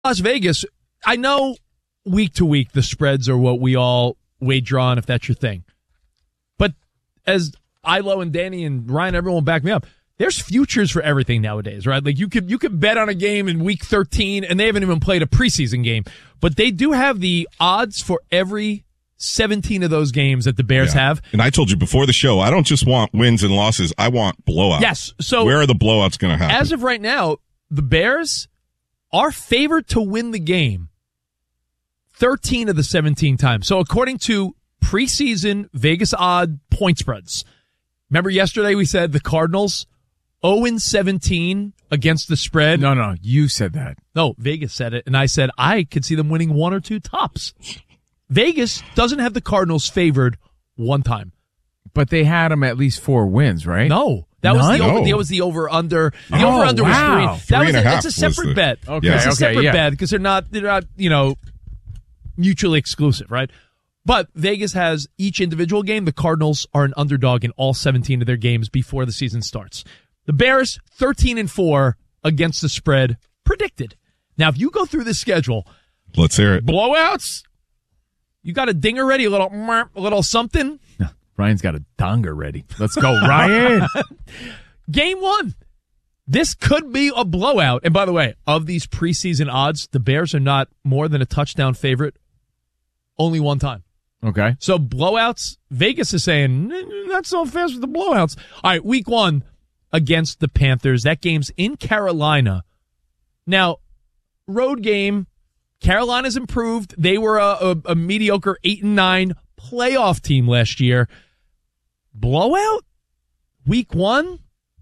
Las Vegas, I know week to week the spreads are what we all wager on, if that's your thing. But as Ilo and Danny and Ryan, everyone back me up, there's futures for everything nowadays, right? Like you could bet on a game in week 13 and they haven't even played a preseason game. But they do have the odds for every 17 of those games that the Bears have. And I told you before the show, I don't just want wins and losses. I want blowouts. Yes. So where are the blowouts going to happen? As of right now, the Bears are favored to win the game 13 of the 17 times. So according to preseason Vegas odd point spreads, remember yesterday we said the Cardinals 0-17 against the spread? No, you said that. No, Vegas said it, and I said I could see them winning one or two tops. Vegas doesn't have the Cardinals favored one time. But they had them at least 4 wins, right? No. That was the over-under. The over-under was 3. It's a separate bet. Okay, it's a separate bet because they're not, mutually exclusive, right? But Vegas has each individual game. The Cardinals are an underdog in all 17 of their games before the season starts. The Bears, 13-4 against the spread, predicted. Now, if you go through the schedule, let's hear it. Blowouts. You got a dinger ready, a little something. Ryan's got a donger ready. Let's go, Ryan. Game 1. This could be a blowout. And by the way, of these preseason odds, the Bears are not more than a touchdown favorite only one time. Okay. So blowouts, Vegas is saying, not so fast with the blowouts. All right, week 1 against the Panthers. That game's in Carolina. Now, road game, Carolina's improved. They were a mediocre 8-9 playoff team last year. Blowout? Week 1?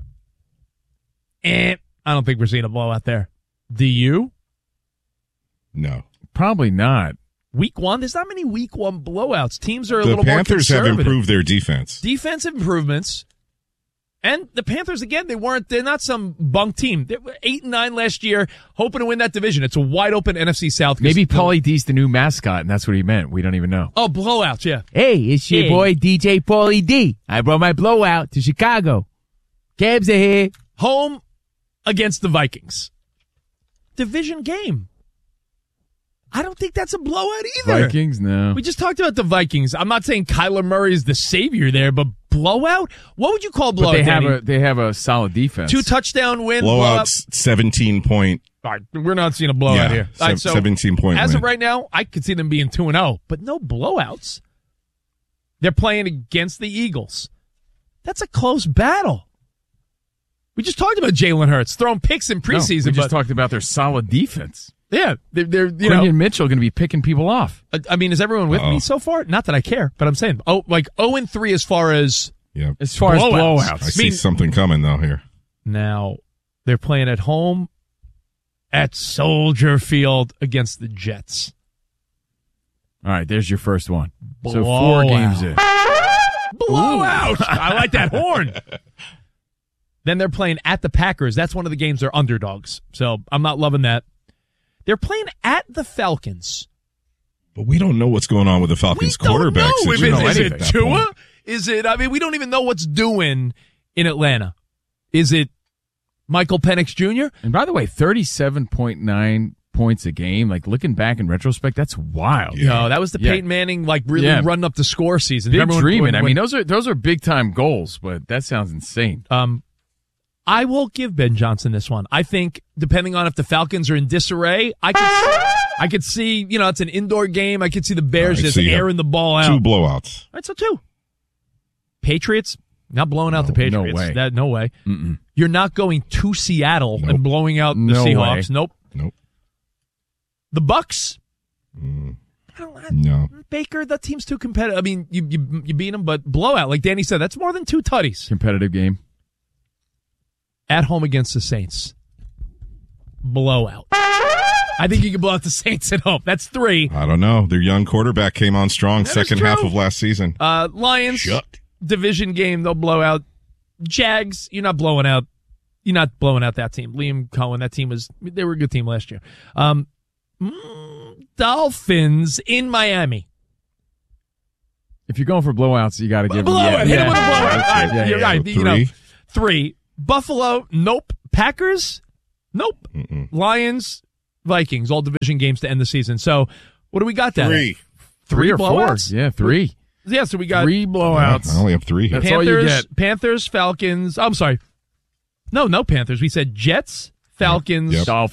I don't think we're seeing a blowout there. Do you? No. Probably not. Week 1? There's not many week 1 blowouts. Teams are a little more conservative. The Panthers have improved their defense. Defensive improvements. And the Panthers, again, they're not some bunk team. They were 8-9 last year, hoping to win that division. It's a wide open NFC South. Maybe Paulie D's the new mascot, and that's what he meant. We don't even know. Oh, blowouts, yeah. Hey, it's your boy DJ Paulie D. I brought my blowout to Chicago. Cabs are here. Home against the Vikings. Division game. I don't think that's a blowout either. Vikings, no. We just talked about the Vikings. I'm not saying Kyler Murray is the savior there, but blowout? What would you call blowout? But they have a solid defense. 2 touchdown win. Blowouts, 17-point. All right, we're not seeing a blowout here. All right, so 17-point as win. of right now, I could see them being 2-0, but no blowouts. They're playing against the Eagles. That's a close battle. We just talked about Jalen Hurts throwing picks in preseason. We just talked about their solid defense. Yeah, they're Quinton Mitchell going to be picking people off. I mean, is everyone with me so far? Not that I care, but I'm saying 0-3 as far as blowouts. I see something coming though here. Now they're playing at home at Soldier Field against the Jets. All right, there's your first one. So 4 games in. Blowout! I like that horn. Then they're playing at the Packers. That's one of the games they're underdogs. So I'm not loving that. They're playing at the Falcons. But we don't know what's going on with the Falcons quarterback. Is it Tua? We don't even know what's doing in Atlanta. Is it Michael Penix Jr.? And by the way, 37.9 points a game. Like, looking back in retrospect, that's wild. Yeah. No, that was the Peyton Manning, running up the score season. Big dreaming. I mean, those are big-time goals, but that sounds insane. I will give Ben Johnson this one. I think, depending on if the Falcons are in disarray, I could see, it's an indoor game. I could see the Bears just airing the ball out. 2 blowouts. All right, so 2. Patriots, not blowing out the Patriots. No way. No way. Mm-mm. You're not going to Seattle and blowing out the Seahawks. Way. Nope. The Bucks. No. Baker, that team's too competitive. I mean, you beat them, but blowout, like Danny said, that's more than 2 tutties. Competitive game. At home against the Saints. Blowout. I think you can blow out the Saints at home. That's 3. I don't know. Their young quarterback came on strong second half of last season. Lions. Division game, they'll blow out. Jags, you're not blowing out that team. Liam Cohen, they were a good team last year. Dolphins in Miami. If you're going for blowouts, you got to give them blowout. Hit him with a blowout. All right, you're right. 3. 3. Buffalo, nope. Packers, nope. Mm-mm. Lions, Vikings, all division games to end the season. So what do we got that? Three or blowouts? 4. Yeah, 3. Yeah, so we got 3 blowouts. I only have 3 here. That's all you get. Panthers, Falcons. I'm sorry. No Panthers. We said Jets, Falcons, Yep. Dolphins.